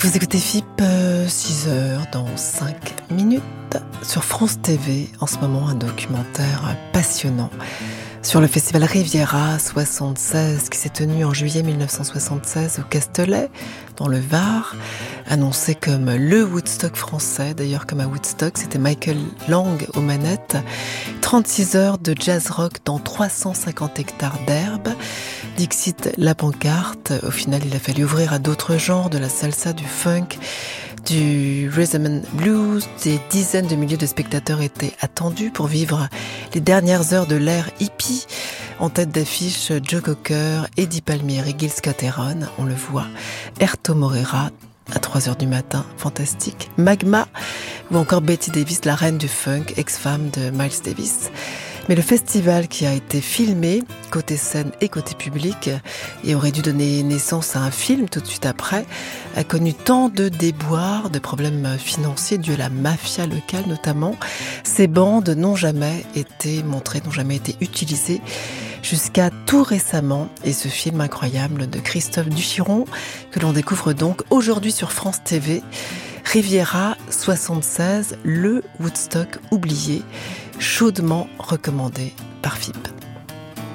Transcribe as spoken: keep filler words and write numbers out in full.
Vous écoutez F I P, euh, six heures dans cinq minutes. Sur France T V, en ce moment, un documentaire passionnant sur le festival Riviera soixante-seize qui s'est tenu en juillet mille neuf cent soixante-seize au Castellet, dans le Var, annoncé comme le Woodstock français. D'ailleurs, comme à Woodstock, c'était Michael Lang aux manettes. trente-six heures de jazz rock dans trois cent cinquante hectares d'herbe. Dixit la pancarte. Au final, il a fallu ouvrir à d'autres genres, de la salsa, du funk, du rhythm and blues. Des dizaines de milliers de spectateurs étaient attendus pour vivre les dernières heures de l'ère hippie. En tête d'affiche, Joe Cocker, Eddie Palmieri, Gil Scott-Heron, on le voit, Erto Morera à trois heures du matin, fantastique, Magma, ou encore Betty Davis, la reine du funk, ex-femme de Miles Davis. Mais le festival, qui a été filmé, côté scène et côté public, et aurait dû donner naissance à un film tout de suite après, a connu tant de déboires, de problèmes financiers dus à la mafia locale notamment. Ces bandes n'ont jamais été montrées, n'ont jamais été utilisées, jusqu'à tout récemment. Et ce film incroyable de Christophe Duchiron, que l'on découvre donc aujourd'hui sur France T V, Riviera soixante-seize, le Woodstock oublié, chaudement recommandé par F I P.